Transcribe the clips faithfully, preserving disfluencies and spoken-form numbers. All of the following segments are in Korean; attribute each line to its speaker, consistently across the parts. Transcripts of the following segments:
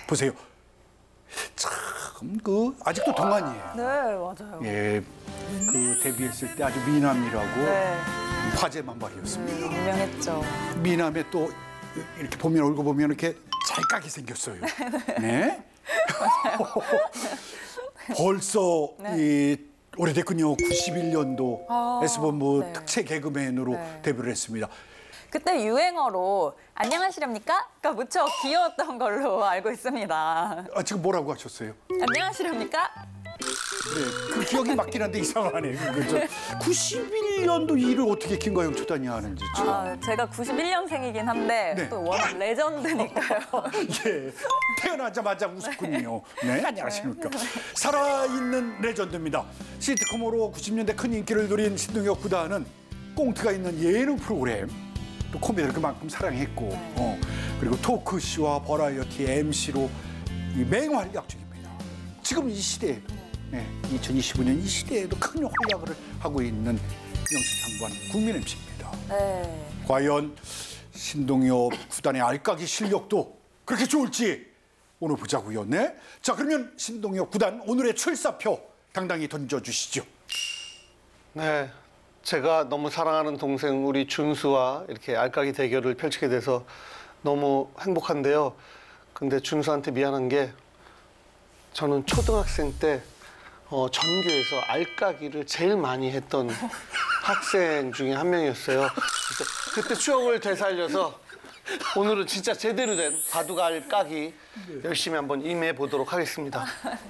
Speaker 1: 보세요. 참 그 아직도 동안이에요.
Speaker 2: 네, 맞아요.
Speaker 1: 예, 그 데뷔했을 때 아주 미남이라고
Speaker 2: 네,
Speaker 1: 화제 만발이었습니다.
Speaker 2: 음, 유명했죠.
Speaker 1: 미남에 또 이렇게 보면 얼굴 보면 이렇게 잘까게 생겼어요. 네. 벌써
Speaker 2: 네.
Speaker 1: 이 오래됐군요. 구십일 년도
Speaker 2: 아,
Speaker 1: S본부
Speaker 2: 네.
Speaker 1: 특채 개그맨으로
Speaker 2: 네.
Speaker 1: 데뷔를 했습니다.
Speaker 2: 그때 유행어로 안녕하시렵니까? 가 무척 귀여웠던 걸로 알고 있습니다.
Speaker 1: 아, 지금 뭐라고 하셨어요?
Speaker 2: 안녕하시렵니까?
Speaker 1: 네, 그 기억이 맞긴 한데 이상하네. 그죠? 구십일 년도 일을 어떻게 김가영 초단이 하는지 참.
Speaker 2: 아, 제가 구십일 년생이긴 한데
Speaker 1: 네.
Speaker 2: 또 워낙 레전드니까요.
Speaker 1: 예, 태어나자마자 웃었군요. 네, 안녕하십니까. 살아있는 레전드입니다. 시트콤으로 구십 년대 큰 인기를 누린 신동엽 구단은 꽁트가 있는 예능 프로그램, 또 코미디를 그만큼 사랑했고,
Speaker 2: 네.
Speaker 1: 어, 그리고 토크쇼와 버라이어티 엠시로 맹활약 중입니다. 지금 이 시대에도, 네, 이천이십오 년 이 시대에도 큰 활약을 하고 있는 명실상부한 국민 엠시입니다.
Speaker 2: 네.
Speaker 1: 과연 신동엽 구단의 알까기 실력도 그렇게 좋을지 오늘 보자고요. 네. 자, 그러면 신동엽 구단 오늘의 출사표 당당히 던져주시죠.
Speaker 3: 네, 제가 너무 사랑하는 동생 우리 준수와 이렇게 알까기 대결을 펼치게 돼서 너무 행복한데요. 근데 준수한테 미안한 게 저는 초등학생 때 어, 전교에서 알까기를 제일 많이 했던 학생 중에 한 명이었어요. 그때, 그때 추억을 되살려서 오늘은 진짜 제대로 된 바둑 알까기 열심히 한번 임해 보도록 하겠습니다.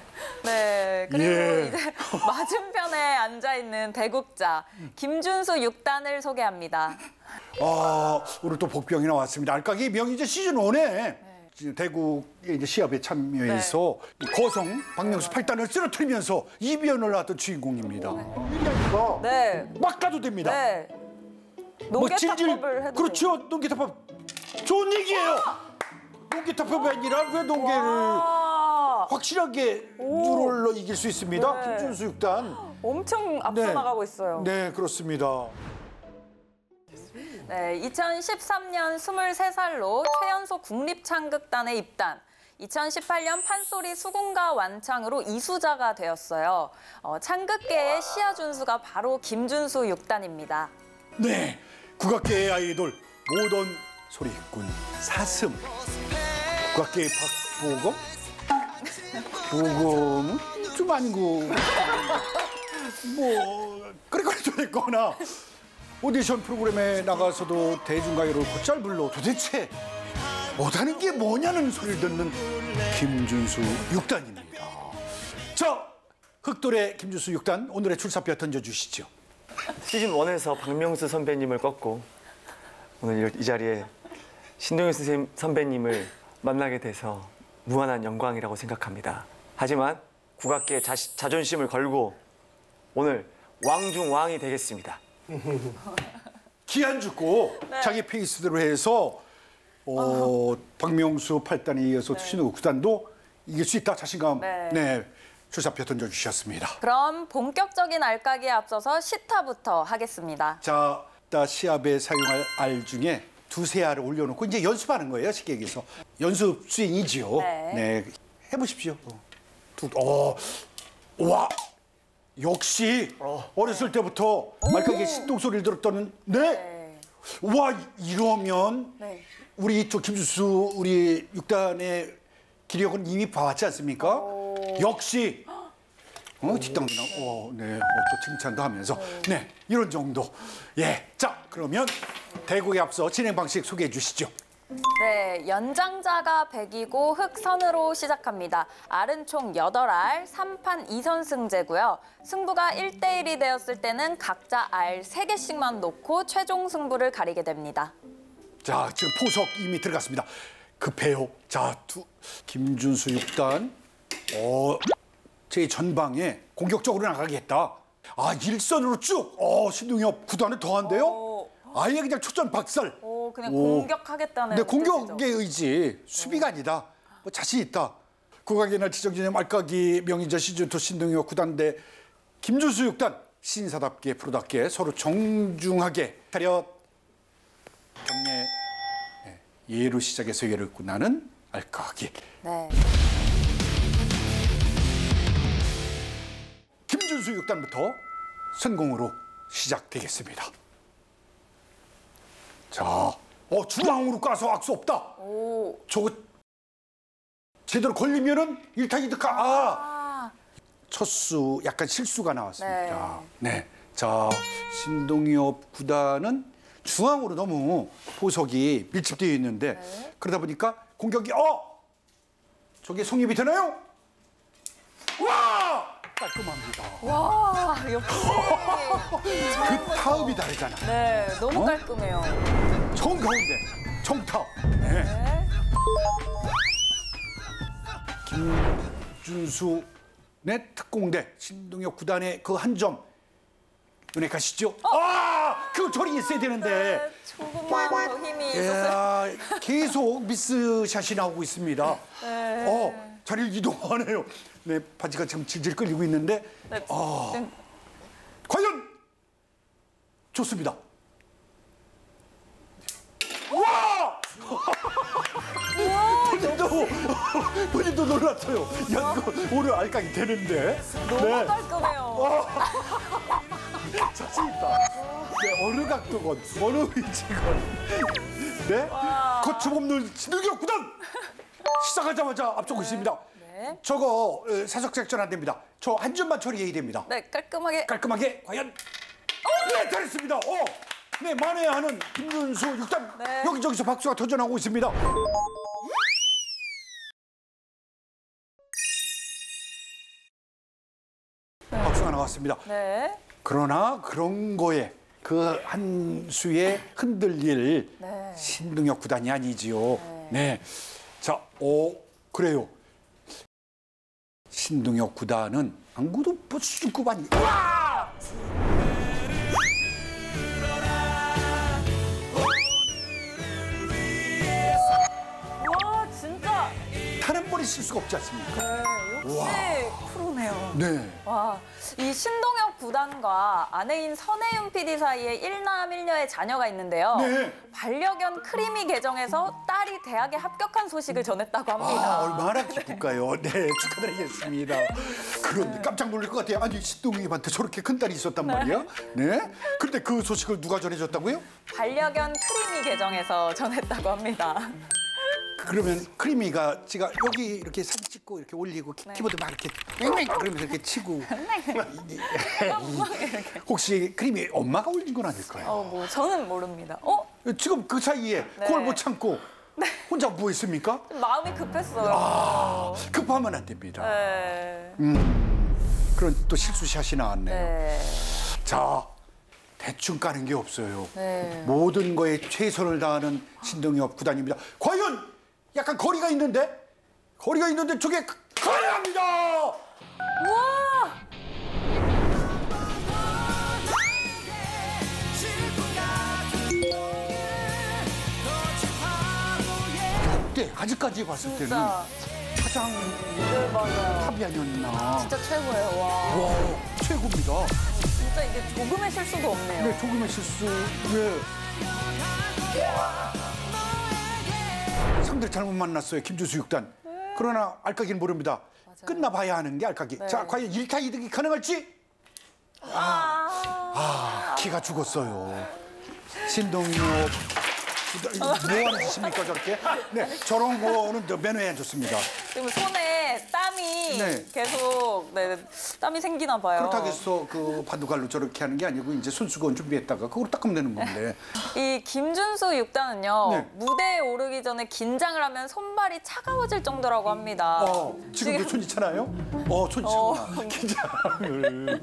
Speaker 2: 네, 그리고
Speaker 1: 예.
Speaker 2: 이제 맞은편에 앉아있는 대국자 김준수 육 단을 소개합니다.
Speaker 1: 아, 오늘 또 복병이 나왔습니다. 알까기 명이제 시즌 일에 대국의 이제 시합에 참여해서 이 거성 박명수 팔 단을 쓰러뜨리면서 이변을 낳았던 주인공입니다. 이라니까
Speaker 2: 네,
Speaker 1: 막 가도 됩니다.
Speaker 2: 네.
Speaker 1: 뭐
Speaker 2: 농개탑법을 해도
Speaker 1: 그렇죠. 농개탑법 좋은 얘기예요. 농개탑법이 아니라 왜 농개를
Speaker 2: 아,
Speaker 1: 확실하게 유롤로 이길 수 있습니다.
Speaker 2: 네.
Speaker 1: 김준수 육 단.
Speaker 2: 엄청 앞서
Speaker 1: 네.
Speaker 2: 나가고 있어요.
Speaker 1: 네, 그렇습니다.
Speaker 2: 네, 이천십삼 년 스물세 살로 최연소 국립창극단에 입단. 이천십팔 년 판소리 수군가 완창으로 이수자가 되었어요. 어, 창극계의 시아 준수가 바로 김준수 육 단입니다.
Speaker 1: 네, 국악계의 아이돌 모던 소리꾼 사슴. 국악계의 박보검? 박보검은 좀 아니고 뭐 그래거리 좀 했거나 오디션 프로그램에 나가서도 대중가요를 곧잘 불러 도대체 못하는 게 뭐냐는 소리를 듣는 김준수 육 단입니다. 자, 흑돌의 김준수 육 단 오늘의 출사표 던져주시죠.
Speaker 4: 시즌 일에서 박명수 선배님을 꺾고 오늘 이 자리에 신동엽 선생님 선배님을 만나게 돼서 무한한 영광이라고 생각합니다. 하지만 국악계의 자, 자존심을 걸고 오늘 왕중왕이 되겠습니다.
Speaker 1: 기한 죽고 자기 페이스대로 해서 어, 박명수 팔 단에 이어서 신동엽 구 단도 이길 수 있다 자신감
Speaker 2: 네.
Speaker 1: 네, 출사표 던져주셨습니다.
Speaker 2: 그럼 본격적인 알까기에 앞서서 시타부터 하겠습니다.
Speaker 1: 자, 이따 시합에 사용할 알 중에 두세 알을 올려놓고 이제 연습하는 거예요, 식객에서. 연습 수행이지요.
Speaker 2: 네.
Speaker 1: 네, 해보십시오. 두, 어, 와, 역시 어렸을 때부터 말까기의 신동 소리를 들었던 네.
Speaker 2: 네.
Speaker 1: 와, 이러면
Speaker 2: 네.
Speaker 1: 우리 저 김준수 우리 육 단의 기력은 이미 봐왔지 않습니까?
Speaker 2: 오.
Speaker 1: 역시 어, 뒷땅도 나고, 어, 네, 뭐 또 칭찬도 하면서, 네, 이런 정도. 예, 자, 그러면 대국에 앞서 진행 방식 소개해 주시죠.
Speaker 2: 네, 연장자가 백이고 흑선으로 시작합니다. 알은 총 여덟 알, 삼 판 이 선승제고요. 승부가 일 대 일이 되었을 때는 각자 알 세 개씩만 놓고 최종 승부를 가리게 됩니다.
Speaker 1: 자, 지금 포석 이미 들어갔습니다. 급해요. 자, 두, 김준수 육 단, 어, 제 전방에 공격적으로 나가겠다. 아, 일선으로 쭉, 어, 신동엽 구 단을 더한데요?
Speaker 2: 오.
Speaker 1: 아예 그냥 초전 박살.
Speaker 2: 오, 그냥
Speaker 1: 오.
Speaker 2: 공격하겠다는
Speaker 1: 네,
Speaker 2: 뜻이죠.
Speaker 1: 공격의 의지, 수비가 아니다. 뭐 자신 있다. 국악의 날 지정진의 알까기 명인자 시즌 이 신동엽 구 단 대 김준수 육 단 신사답게 프로답게 서로 정중하게 차렷 경례 네, 예로 시작해서 예를 끝나는 알까기.
Speaker 2: 네.
Speaker 1: 김준수 육 단부터 선공으로 시작되겠습니다. 자, 어 중앙으로 까서 악수 없다.
Speaker 2: 오.
Speaker 1: 저거 제대로 걸리면은 일타 이득하. 아,
Speaker 2: 아.
Speaker 1: 첫 수 약간 실수가 나왔습니다. 네. 자, 신동엽 구단은 중앙으로 너무 보석이 밀집되어 있는데
Speaker 2: 네.
Speaker 1: 그러다 보니까 공격이 어! 저게 성립이 되나요? 와! 깔끔합니다.
Speaker 2: 와, 역시.
Speaker 1: 그 타업이 다르잖아.
Speaker 2: 네, 너무
Speaker 1: 어?
Speaker 2: 깔끔해요.
Speaker 1: 정 가운데 정타업. 네.
Speaker 2: 네.
Speaker 1: 김준수 의 특공대 신동엽 구단의 그 한 점 눈에 가시죠? 아! 그거 저리 있어야 되는데.
Speaker 2: 네, 조금만 더 힘이 있었어요.
Speaker 1: 야, 계속 미스샷이 나오고 있습니다.
Speaker 2: 네.
Speaker 1: 어, 자리를 이동하네요. 네, 바지가 지금 질질 끌리고 있는데.
Speaker 2: 네,
Speaker 1: 아,
Speaker 2: 지금
Speaker 1: 과연 좋습니다. 와! 본인도 본인도 놀랐어요. 야, 이거 오늘 알까기 되는데.
Speaker 2: 너무 깔끔해요.
Speaker 1: 자신 있다. 네, 어느 각도건, 어느 위치건. 네? 거침없는 신동엽 구단! 시작하자마자 앞서고 있습니다.
Speaker 2: 네.
Speaker 1: 저거 어, 사석 섹션 안 됩니다. 저 한 점만 처리해야 됩니다.
Speaker 2: 네, 깔끔하게.
Speaker 1: 깔끔하게 과연 네 잘했습니다. 어, 네 만회하는 김준수 육 단
Speaker 2: 네.
Speaker 1: 여기저기서 박수가 터져나오고 있습니다. 박수가 나왔습니다.
Speaker 2: 네.
Speaker 1: 그러나 그런 거에 그 한 수에 흔들릴
Speaker 2: 네.
Speaker 1: 신동엽 구단이 아니지요. 네. 자, 오, 그래요. 신동엽 구단은 안구도 수준급 아니. 와!
Speaker 2: 와, 진짜.
Speaker 1: 다른 번에 쓸 수가 없지 않습니까?
Speaker 2: 네, 역시 프로네요.
Speaker 1: 네.
Speaker 2: 와, 이 신동엽 구단과 아내인 선혜윤 피디 사이에 일남 일녀의 자녀가 있는데요.
Speaker 1: 네.
Speaker 2: 반려견 크리미 계정에서 딸이 대학에 합격한 소식을 전했다고 합니다.
Speaker 1: 아, 얼마나 기쁠까요? 네, 축하드리겠습니다. 그런데 깜짝 놀랄 것 같아요. 아니, 신동엽한테 저렇게 큰 딸이 있었단 말이야? 네. 그런데 그 소식을 누가 전해줬다고요?
Speaker 2: 반려견 크리미 계정에서 전했다고 합니다.
Speaker 1: 그러면 크리미가 지가 여기 이렇게 사진 찍고 이렇게 올리고 키- 키보드 막 이렇게 맹맹 그러면서 이렇게 치고 혹시 크리미 엄마가 올린 건 아닐까요?
Speaker 2: 어, 뭐 저는 모릅니다. 어?
Speaker 1: 지금 그 사이에 그걸 못 참고 혼자 뭐 했습니까?
Speaker 2: 마음이 급했어요.
Speaker 1: 아, 급하면 안 됩니다.
Speaker 2: 네.
Speaker 1: 그런 또 실수샷이 나왔네요.
Speaker 2: 네.
Speaker 1: 자, 대충 까는 게 없어요.
Speaker 2: 네.
Speaker 1: 모든 거에 최선을 다하는 신동엽 구단입니다. 과연 약간 거리가 있는데? 거리가 있는데 저게 가능합니다!
Speaker 2: 우와!
Speaker 1: 역대 아직까지 봤을 때는
Speaker 2: 진짜.
Speaker 1: 가장
Speaker 2: 네, 맞아요.
Speaker 1: 탑이 아니었나.
Speaker 2: 진짜 최고예요. 와.
Speaker 1: 와, 최고입니다.
Speaker 2: 진짜 이게 조금의 실수도 없네요.
Speaker 1: 네, 조금의 실수. 네. 상대를 잘못 만났어요, 김준수 육 단. 그러나 알까기는 모릅니다. 끝나봐야 하는 게 알까기.
Speaker 2: 네.
Speaker 1: 자, 과연 일 타 이득이 가능할지?
Speaker 2: 아.
Speaker 1: 아, 기가 죽었어요. 신동엽. 뭐 하는 짓입니까, 저렇게? 네, 저런 거는 더 매너에 안 좋습니다.
Speaker 2: 지금 손에 땀이
Speaker 1: 네.
Speaker 2: 계속 네, 땀이 생기나 봐요.
Speaker 1: 그렇다고 해서 그 바둑알로 저렇게 하는 게 아니고 이제 손수건 준비했다가 그걸 닦으면 되는 건데.
Speaker 2: 이 김준수 육 단은요.
Speaker 1: 네.
Speaker 2: 무대에 오르기 전에 긴장을 하면 손발이 차가워질 정도라고 합니다.
Speaker 1: 어, 지금도 손이 차나요? 어, 손이 차구나. 긴장을.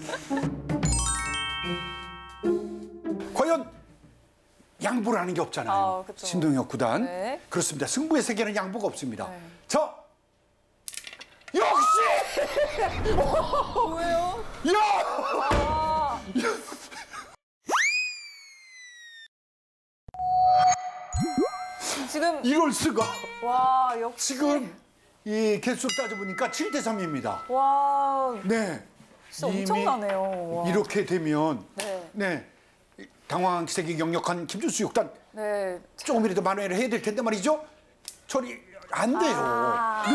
Speaker 1: 과연 양보를 하는 게 없잖아요.
Speaker 2: 아, 그쵸.
Speaker 1: 신동엽 구단.
Speaker 2: 네.
Speaker 1: 그렇습니다. 승부의 세계는 양보가 없습니다.
Speaker 2: 네.
Speaker 1: 자, 역시!
Speaker 2: 왜요?
Speaker 1: 야!
Speaker 2: 아, 지금
Speaker 1: 이럴 수가.
Speaker 2: 와 역시
Speaker 1: 지금 이 개수 따져보니까 칠 대 삼입니다.
Speaker 2: 와
Speaker 1: 네.
Speaker 2: 진짜
Speaker 1: 이미
Speaker 2: 엄청나네요. 와.
Speaker 1: 이렇게 되면
Speaker 2: 네.
Speaker 1: 네. 당황색이 역력한 김준수 육 단
Speaker 2: 네.
Speaker 1: 조금이라도 만회를 해야 될 텐데 말이죠. 저리 안 돼요.
Speaker 2: 아.